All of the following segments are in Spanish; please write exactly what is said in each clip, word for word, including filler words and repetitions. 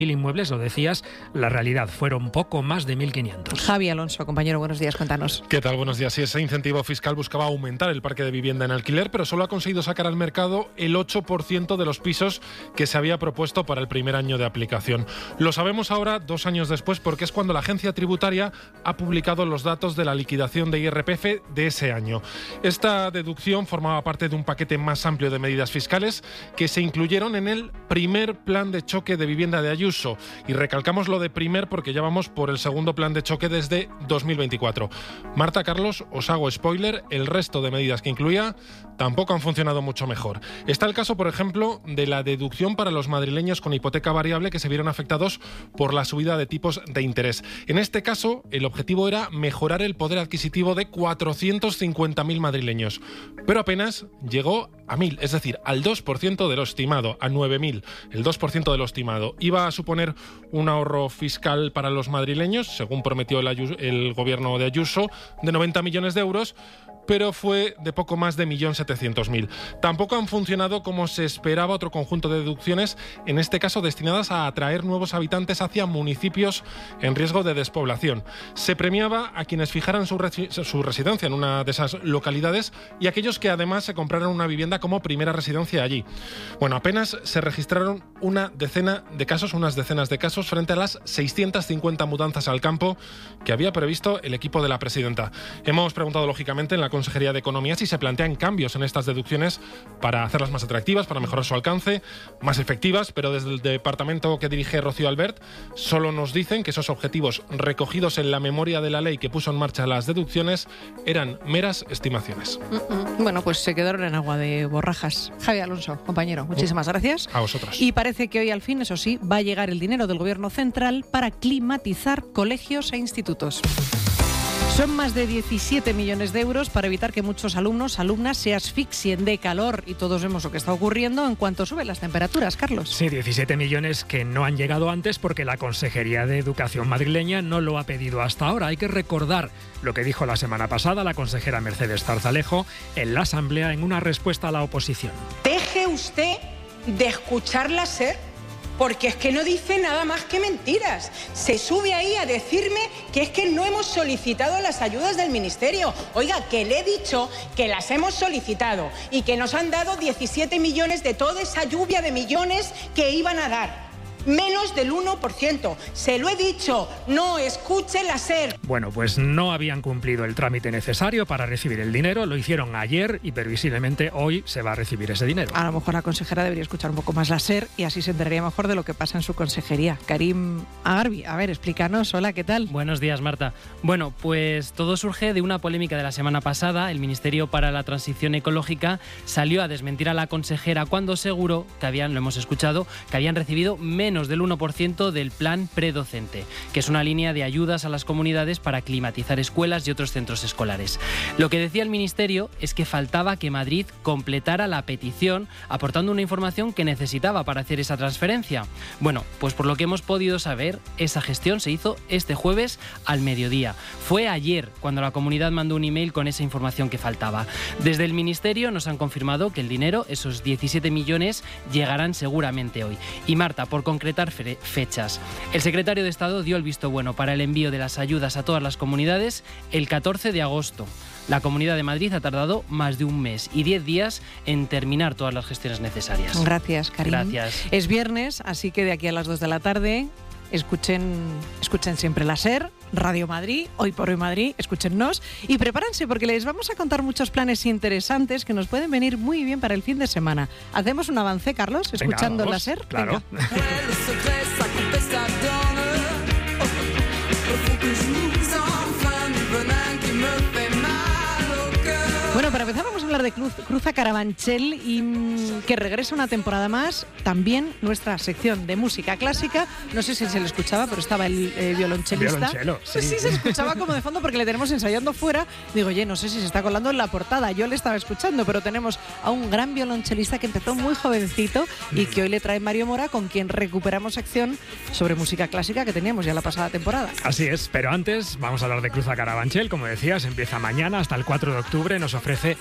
inmuebles, lo decías, la realidad fueron poco más de mil quinientos. Javi Alonso, compañero, buenos días, cuéntanos. ¿Qué tal? Buenos días. Sí, ese incentivo fiscal buscaba aumentar el parque de vivienda en alquiler, pero solo ha conseguido sacar al mercado el ocho por ciento de los pisos que se había propuesto para el primer año de aplicación. Lo sabemos ahora, dos años después, porque es cuando la agencia tributaria ha publicado los datos de la liquidación de I R P F de ese año. Esta deducción formaba parte de un paquete más amplio de medidas fiscales que se incluyeron en el primer plan de choque de vivienda de Ayuso. Y recalcamos lo de primer porque ya vamos por el segundo plan de choque desde dos mil veinticuatro. Marta, Carlos, os hago spoiler, el resto de medidas que incluía tampoco han funcionado mucho mejor. Está el caso, por ejemplo, de la deducción para los madrileños con hipoteca variable que se vieron afectados por la subida de tipos de interés. En este caso, el objetivo era mejorar el poder adquisitivo de cuatrocientos cincuenta mil madrileños, pero apenas llegó a mil, es decir, al dos por ciento de lo estimado, a nueve mil, el dos por ciento de lo estimado. Iba a suponer un ahorro fiscal para los madrileños, según prometió el, Ayuso, el gobierno de Ayuso, de noventa millones de euros, pero fue de poco más de un millón setecientos mil. Tampoco han funcionado como se esperaba otro conjunto de deducciones, en este caso destinadas a atraer nuevos habitantes hacia municipios en riesgo de despoblación. Se premiaba a quienes fijaran su, resi- su residencia en una de esas localidades y aquellos que además se compraran una vivienda como primera residencia allí. Bueno, apenas se registraron una decena de casos, unas decenas de casos frente a las seiscientas cincuenta mudanzas al campo que había previsto el equipo de la presidenta. Hemos preguntado lógicamente en la Consejería de Economía si se plantean cambios en estas deducciones para hacerlas más atractivas, para mejorar su alcance, más efectivas, pero desde el departamento que dirige Rocío Albert solo nos dicen que esos objetivos recogidos en la memoria de la ley que puso en marcha las deducciones eran meras estimaciones. Mm-mm. Bueno, pues se quedaron en agua de borrajas. Javi Alonso, compañero, muchísimas gracias. A vosotros. Y parece que hoy al fin, eso sí, va a llegar el dinero del Gobierno central para climatizar colegios e institutos. Son más de diecisiete millones de euros para evitar que muchos alumnos, alumnas se asfixien de calor y todos vemos lo que está ocurriendo en cuanto suben las temperaturas, Carlos. Sí, diecisiete millones que no han llegado antes porque la Consejería de Educación madrileña no lo ha pedido hasta ahora. Hay que recordar lo que dijo la semana pasada la consejera Mercedes Zarzalejo en la Asamblea en una respuesta a la oposición. Deje usted de escuchar la SER, porque es que no dice nada más que mentiras. Se sube ahí a decirme que es que no hemos solicitado las ayudas del Ministerio. Oiga, que le he dicho que las hemos solicitado y que nos han dado diecisiete millones de toda esa lluvia de millones que iban a dar. Menos del uno por ciento. Se lo he dicho, no escuche la SER. Bueno, pues no habían cumplido el trámite necesario para recibir el dinero. Lo hicieron ayer y previsiblemente hoy se va a recibir ese dinero. A lo mejor la consejera debería escuchar un poco más la SER y así se enteraría mejor de lo que pasa en su consejería. Karim Agarbi, a ver, explícanos. Hola, ¿qué tal? Buenos días, Marta. Bueno, pues todo surge de una polémica de la semana pasada. El Ministerio para la Transición Ecológica salió a desmentir a la consejera cuando aseguró que habían, lo hemos escuchado, que habían recibido menos menos del uno por ciento del plan predocente, que es una línea de ayudas a las comunidades para climatizar escuelas y otros centros escolares. Lo que decía el Ministerio es que faltaba que Madrid completara la petición aportando una información que necesitaba para hacer esa transferencia. Bueno, pues por lo que hemos podido saber, esa gestión se hizo este jueves al mediodía. Fue ayer cuando la comunidad mandó un email con esa información que faltaba. Desde el Ministerio nos han confirmado que el dinero, esos diecisiete millones, llegarán seguramente hoy. Y Marta, por concretar fechas, el secretario de Estado dio el visto bueno para el envío de las ayudas a todas las comunidades el catorce de agosto. La Comunidad de Madrid ha tardado más de un mes y diez días en terminar todas las gestiones necesarias. Gracias, Karim. Gracias. Es viernes, así que de aquí a las dos de la tarde escuchen, escuchen siempre la SER, Radio Madrid, Hoy por Hoy Madrid, escúchennos y prepárense porque les vamos a contar muchos planes interesantes que nos pueden venir muy bien para el fin de semana. ¿Hacemos un avance, Carlos, escuchando Venga, la SER? Claro. Bueno, para empezar vamos a hablar de Cruz, Cruza Carabanchel y mmm, que regresa una temporada más. También nuestra sección de música clásica. No sé si se le escuchaba, pero estaba el eh, violonchelista. Violonchelo, sí. Pues sí, se escuchaba como de fondo porque le tenemos ensayando fuera. Digo, oye, no sé si se está colando en la portada. Yo le estaba escuchando, pero tenemos a un gran violonchelista que empezó muy jovencito y que hoy le trae Mario Mora, con quien recuperamos sección sobre música clásica que teníamos ya la pasada temporada. Así es, pero antes vamos a hablar de Cruza Carabanchel. Como decías, empieza mañana hasta el cuatro de octubre. Nos ofrece de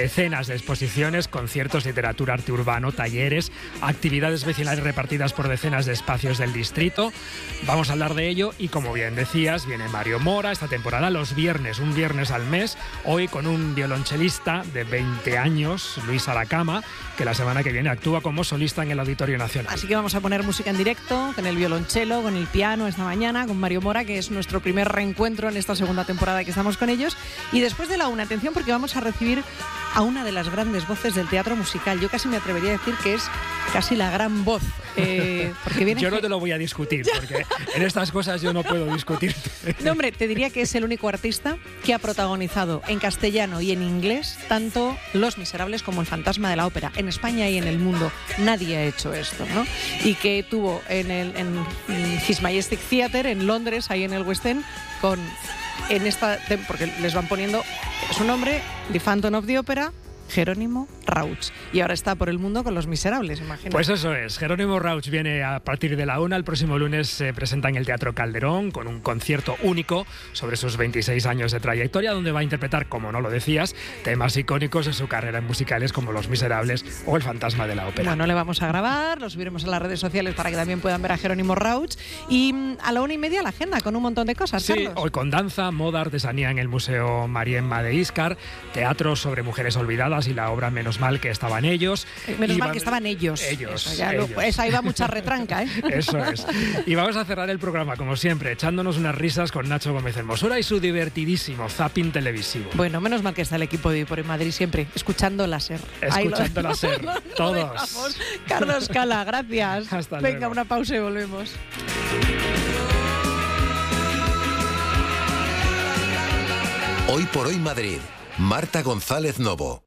decenas de exposiciones, conciertos, literatura, arte urbano, talleres, actividades vecinales repartidas por decenas de espacios del distrito. Vamos a hablar de ello y, como bien decías, viene Mario Mora esta temporada los viernes, un viernes al mes, hoy con un violonchelista de veinte años, Luis Aracama, que la semana que viene actúa como solista en el Auditorio Nacional. Así que vamos a poner música en directo, con el violonchelo, con el piano esta mañana, con Mario Mora, que es nuestro primer reencuentro en esta segunda temporada que estamos con ellos. Y después de la una, atención, porque vamos a recibir a una de las grandes voces del teatro musical. Yo casi me atrevería a decir que es casi la gran voz. Eh, porque viene yo no te lo voy a discutir, porque en estas cosas yo no puedo discutir. No, hombre, te diría que es el único artista que ha protagonizado en castellano y en inglés tanto Los Miserables como El Fantasma de la Ópera, en España y en el mundo. Nadie ha hecho esto, ¿no? Y que tuvo en, el, en His Majestic Theatre, en Londres, ahí en el West End, con... en esta, porque les van poniendo su nombre, The Phantom of the Opera, Jerónimo Rauch. Y ahora está por el mundo con Los Miserables, imagino. Pues eso es, Jerónimo Rauch viene a partir de la una. El próximo lunes se presenta en el Teatro Calderón con un concierto único sobre sus veintiséis años de trayectoria, donde va a interpretar, como no lo decías, temas icónicos de su carrera en musicales como Los Miserables o El Fantasma de la Ópera. Bueno, le vamos a grabar, lo subiremos a las redes sociales para que también puedan ver a Jerónimo Rauch. Y a la una y media la agenda con un montón de cosas, sí, Carlos. Hoy con danza, moda, artesanía en el Museo Mariemma de Íscar, teatro sobre mujeres olvidadas y la obra Menos mal que estaban ellos. Menos y mal van... que estaban ellos. Ellos. Eso, ya ellos. Lo, esa iba mucha retranca, ¿eh? Eso es. Y vamos a cerrar el programa, como siempre, echándonos unas risas con Nacho Gómez Hermosura y su divertidísimo zapping televisivo. Bueno, menos mal que está el equipo de por en Madrid siempre, escuchando láser. Escuchando láser, todos. Carlos Cala, gracias. Hasta Venga, luego. una pausa y volvemos. Hoy por hoy Madrid. Marta González Novo.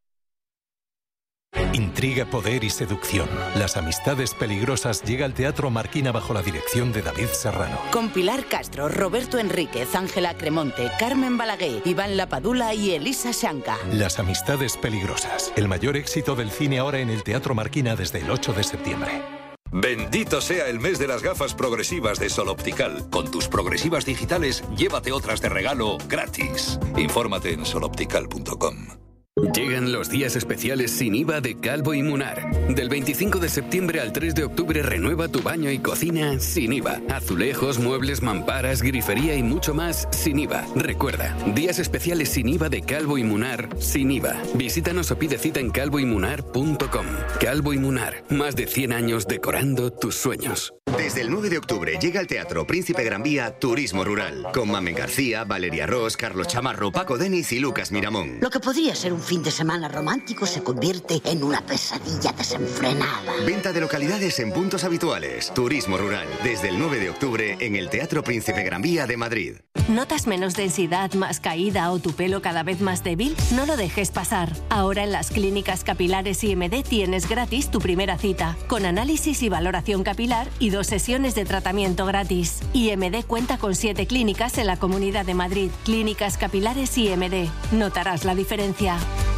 Intriga, poder y seducción. Las amistades peligrosas llega al Teatro Marquina bajo la dirección de David Serrano. Con Pilar Castro, Roberto Enríquez, Ángela Cremonte, Carmen Balaguer, Iván Lapadula y Elisa Shanka. Las amistades peligrosas. El mayor éxito del cine ahora en el Teatro Marquina desde el ocho de septiembre. Bendito sea el mes de las gafas progresivas de Sol Optical. Con tus progresivas digitales, llévate otras de regalo gratis. Infórmate en sol optical punto com. Llegan los días especiales sin I V A de Calvo y Munar. Del veinticinco de septiembre al tres de octubre renueva tu baño y cocina sin I V A. Azulejos, muebles, mamparas, grifería y mucho más sin I V A. Recuerda, días especiales sin I V A de Calvo y Munar sin I V A. Visítanos o pide cita en calvo y munar punto com. Calvo y Munar, más de cien años decorando tus sueños. Desde el nueve de octubre llega al Teatro Príncipe Gran Vía Turismo Rural, con Mamen García, Valeria Ross, Carlos Chamarro, Paco Denis y Lucas Miramón. Lo que podría ser un fin de semana romántico se convierte en una pesadilla desenfrenada. Venta de localidades en puntos habituales. Turismo Rural, desde el nueve de octubre en el Teatro Príncipe Gran Vía de Madrid. ¿Notas menos densidad, más caída o tu pelo cada vez más débil? No lo dejes pasar. Ahora en las clínicas capilares I M D tienes gratis tu primera cita, con análisis y valoración capilar y dos sesiones de tratamiento gratis. I M D cuenta con siete clínicas en la Comunidad de Madrid. Clínicas capilares I M D. Notarás la diferencia.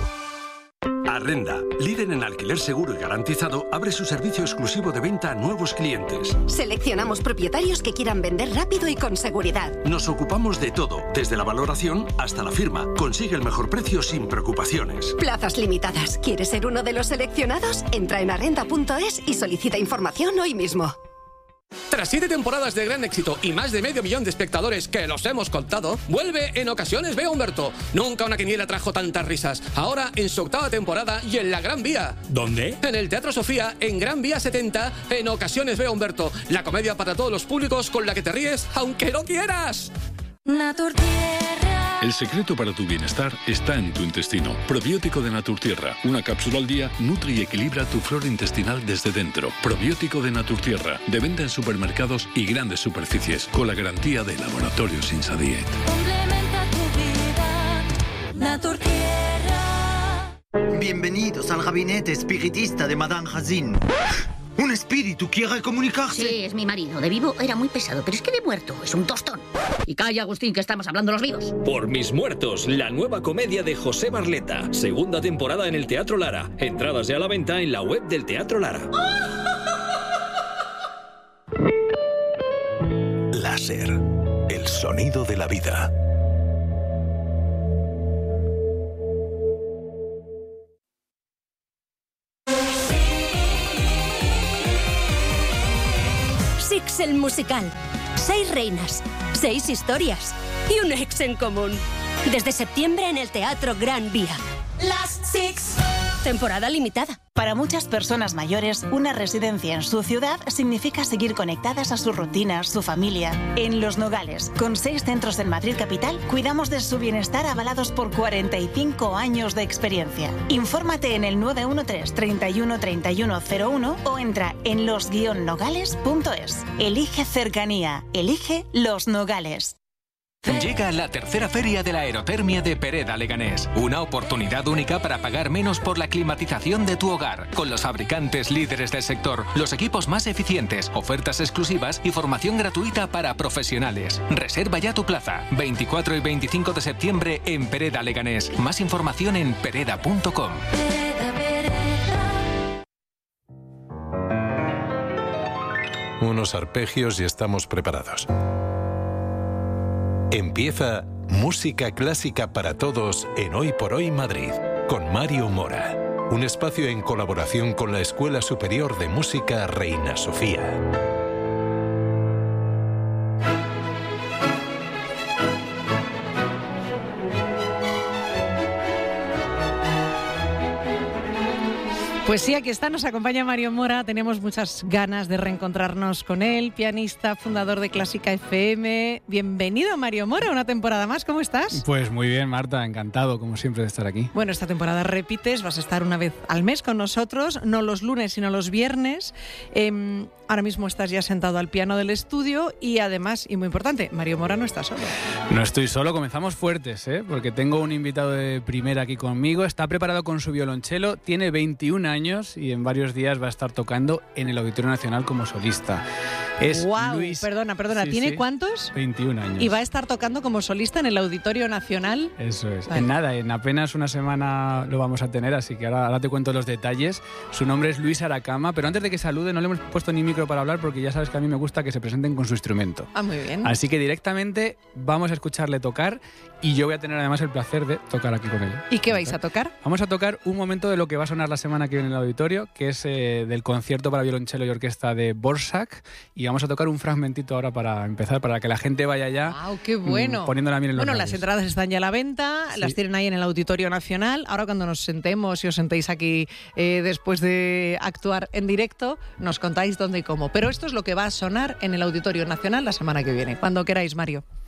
Arrenda, líder en alquiler seguro y garantizado, abre su servicio exclusivo de venta a nuevos clientes. Seleccionamos propietarios que quieran vender rápido y con seguridad. Nos ocupamos de todo, desde la valoración hasta la firma. Consigue el mejor precio sin preocupaciones. Plazas limitadas. ¿Quieres ser uno de los seleccionados? Entra en arrenda punto es y solicita información hoy mismo. Tras siete temporadas de gran éxito y más de medio millón de espectadores que los hemos contado, vuelve En Ocasiones Veo a Humberto. Nunca una quiniela trajo tantas risas. Ahora en su octava temporada y en la Gran Vía. ¿Dónde? En el Teatro Sofía, en Gran Vía setenta, En Ocasiones Veo a Humberto. La comedia para todos los públicos con la que te ríes aunque no quieras. Naturtierra. El secreto para tu bienestar está en tu intestino. Probiótico de Naturtierra. Una cápsula al día nutre y equilibra tu flora intestinal desde dentro. Probiótico de Naturtierra. De venta en supermercados y grandes superficies. Con la garantía de Laboratorios Insadiet. Complementa tu vida. Naturtierra. Bienvenidos al gabinete espiritista de Madame Hazin. ¿Un espíritu quiere comunicarse? Sí, es mi marido. De vivo era muy pesado, pero es que de muerto es un tostón. Y calla, Agustín, que estamos hablando los vivos. Por mis muertos, la nueva comedia de José Barleta. Segunda temporada en el Teatro Lara. Entradas ya a la venta en la web del Teatro Lara. Láser. El sonido de la vida. Six el musical. Seis reinas, seis historias y un ex en común. Desde septiembre en el Teatro Gran Vía. Las Six. Temporada limitada. Para muchas personas mayores, una residencia en su ciudad significa seguir conectadas a su rutina, su familia. En Los Nogales, con seis centros en Madrid capital, cuidamos de su bienestar avalados por cuarenta y cinco años de experiencia. Infórmate en el nueve uno tres, treinta y uno, treinta y uno cero uno o entra en los guion nogales punto es. Elige cercanía. Elige Los Nogales. Llega la tercera feria de la aerotermia de Pereda Leganés. Una oportunidad única para pagar menos por la climatización de tu hogar. Con los fabricantes líderes del sector, los equipos más eficientes, ofertas exclusivas y formación gratuita para profesionales. Reserva ya tu plaza. veinticuatro y veinticinco de septiembre en Pereda Leganés. Más información en pereda punto com. Unos arpegios y estamos preparados. Empieza Música Clásica para Todos en Hoy por Hoy Madrid, con Mario Mora. Un espacio en colaboración con la Escuela Superior de Música Reina Sofía. Pues sí, aquí está, nos acompaña Mario Mora, tenemos muchas ganas de reencontrarnos con él, pianista, fundador de Clásica F M. Bienvenido, Mario Mora, una temporada más, ¿cómo estás? Pues muy bien, Marta, encantado, como siempre, de estar aquí. Bueno, esta temporada repites, vas a estar una vez al mes con nosotros, no los lunes, sino los viernes. Eh, ahora mismo estás ya sentado al piano del estudio y además, y muy importante, Mario Mora no está solo. No estoy solo, comenzamos fuertes, ¿eh? Porque tengo un invitado de primera aquí conmigo, está preparado con su violonchelo, tiene veintiún años y en varios días va a estar tocando en el Auditorio Nacional como solista. Es wow, Luis... perdona, perdona, sí, ¿tiene sí, cuántos? veintiún años. Y va a estar tocando como solista en el Auditorio Nacional. Eso es. Vale. En nada, en apenas una semana lo vamos a tener, así que ahora, ahora te cuento los detalles. Su nombre es Luis Aracama, pero antes de que salude no le hemos puesto ni micro para hablar porque ya sabes que a mí me gusta que se presenten con su instrumento. Ah, muy bien. Así que directamente vamos a escucharle tocar y yo voy a tener además el placer de tocar aquí con él. ¿Y qué vais a tocar? Vamos a tocar un momento de lo que va a sonar la semana que viene en el auditorio, que es eh, del concierto para violonchelo y orquesta de Borsak, y vamos a tocar un fragmentito ahora para empezar, para que la gente vaya ya wow, qué bueno. mmm, poniendo la miel en los Bueno, labios. las entradas están ya a la venta, sí. Las tienen ahí en el Auditorio Nacional. Ahora cuando nos sentemos y os sentéis aquí eh, después de actuar en directo, nos contáis dónde y cómo. Pero esto es lo que va a sonar en el Auditorio Nacional la semana que viene. Cuando queráis, Mario.